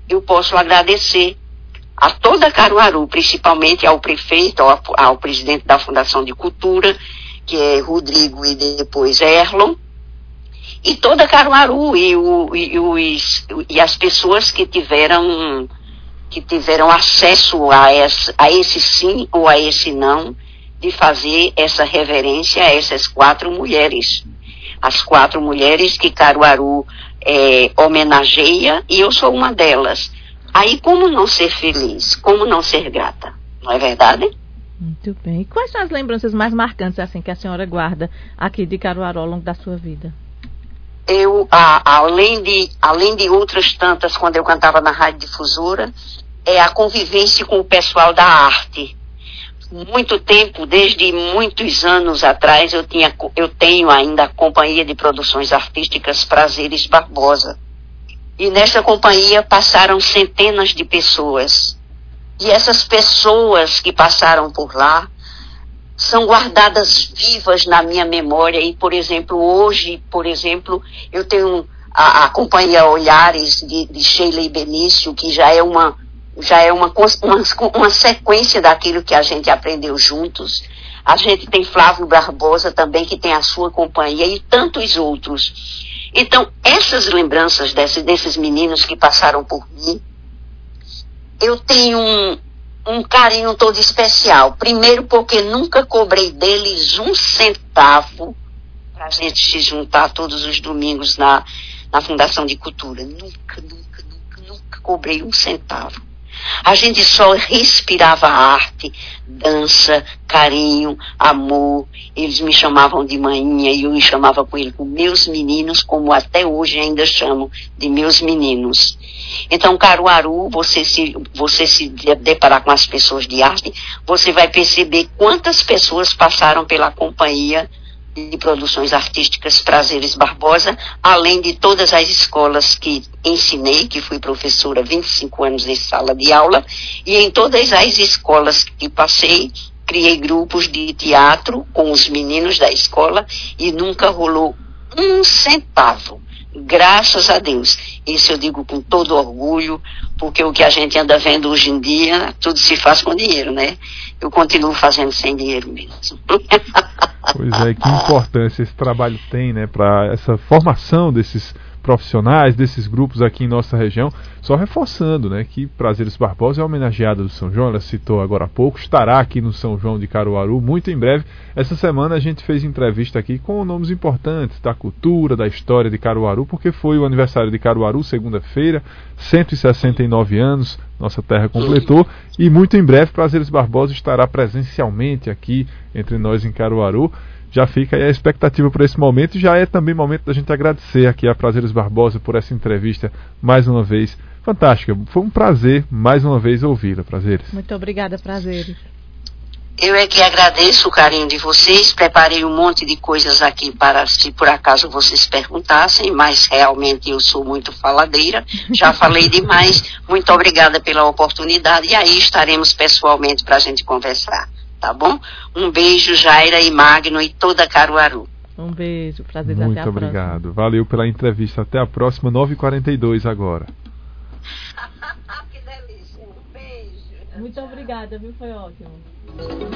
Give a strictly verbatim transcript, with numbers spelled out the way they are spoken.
eu posso agradecer a toda Caruaru, principalmente ao prefeito, ao, ao presidente da Fundação de Cultura, que é Rodrigo e depois Erlon, e toda Caruaru e, o, e, os, e as pessoas que tiveram, que tiveram acesso a esse, a esse sim ou a esse não, de fazer essa reverência a essas quatro mulheres. As quatro mulheres que Caruaru é, homenageia, e eu sou uma delas. Aí, como não ser feliz? Como não ser grata? Não é verdade? Muito bem. E quais são as lembranças mais marcantes assim que a senhora guarda aqui de Caruaru ao longo da sua vida? Eu, a, além, de, além de outras tantas, quando eu cantava na Rádio Difusora, é a convivência com o pessoal da arte. Muito tempo, desde muitos anos atrás, eu, tinha, eu tenho ainda a Companhia de Produções Artísticas Prazeres Barbosa. E nessa companhia passaram centenas de pessoas. E essas pessoas que passaram por lá são guardadas vivas na minha memória. E, por exemplo, hoje, por exemplo, eu tenho a, a Companhia Olhares de, de Sheila e Benício, que já é uma, já é uma, uma, uma sequência daquilo que a gente aprendeu juntos. A gente tem Flávio Barbosa também, que tem a sua companhia, e tantos outros. Então, essas lembranças desse, desses meninos que passaram por mim, eu tenho um, um carinho todo especial. Primeiro porque nunca cobrei deles um centavo para a gente se juntar todos os domingos na, na Fundação de Cultura. Nunca, nunca, nunca, nunca cobrei um centavo. A gente só respirava arte, dança, carinho, amor. Eles me chamavam de manhinha e eu me chamava com ele, com meus meninos, como até hoje ainda chamo de meus meninos. Então, Caruaru, você se, você se deparar com as pessoas de arte, você vai perceber quantas pessoas passaram pela Companhia de Produções Artísticas Prazeres Barbosa, além de todas as escolas que ensinei, que fui professora há vinte e cinco anos em sala de aula, e em todas as escolas que passei, criei grupos de teatro com os meninos da escola e nunca rolou um centavo. Graças a Deus. Isso eu digo com todo orgulho, porque o que a gente anda vendo hoje em dia, tudo se faz com dinheiro, né? Eu continuo fazendo sem dinheiro mesmo. Pois é, que importância esse trabalho tem, né, para essa formação desses profissionais, desses grupos aqui em nossa região. Só reforçando, né, que Prazeres Barbosa é homenageada do São João, ela citou agora há pouco, estará aqui no São João de Caruaru muito em breve. Essa semana a gente fez entrevista aqui com nomes importantes da cultura, da história de Caruaru, porque foi o aniversário de Caruaru, segunda-feira, cento e sessenta e nove anos, nossa terra completou, e muito em breve Prazeres Barbosa estará presencialmente aqui entre nós em Caruaru. Já fica aí a expectativa por esse momento, e já é também momento da gente agradecer aqui a Prazeres Barbosa por essa entrevista mais uma vez fantástica. Foi um prazer mais uma vez ouvi-la, Prazeres. Muito obrigada, Prazeres. Eu é que agradeço o carinho de vocês. Preparei um monte de coisas aqui para, se por acaso vocês perguntassem, mas realmente eu sou muito faladeira, já falei demais. Muito obrigada pela oportunidade, e aí estaremos pessoalmente para a gente conversar. Tá bom? Um beijo, Jaira e Magno e toda Caruaru. Um beijo, prazer, muito até a obrigado. próxima. Valeu pela entrevista. Até a próxima, nove e quarenta e dois agora. Que delícia. Um beijo. Muito obrigada, viu? Foi ótimo.